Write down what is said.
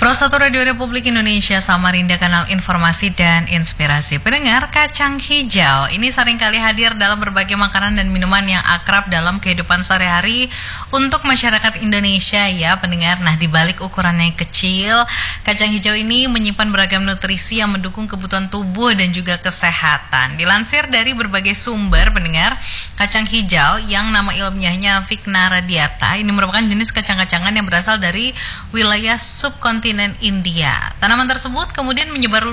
Pro 1 Radio Republik Indonesia, Samarinda, kanal informasi dan inspirasi. Pendengar, kacang hijau ini seringkali hadir dalam berbagai makanan dan minuman yang akrab dalam kehidupan sehari-hari untuk masyarakat Indonesia ya pendengar. Nah, di balik ukurannya yang kecil, kacang hijau ini menyimpan beragam nutrisi yang mendukung kebutuhan tubuh dan juga kesehatan. Dilansir dari berbagai sumber pendengar, kacang hijau yang nama ilmiahnya Vigna radiata ini merupakan jenis kacang-kacangan yang berasal dari wilayah subkontinen India. Tanaman tersebut kemudian menyebar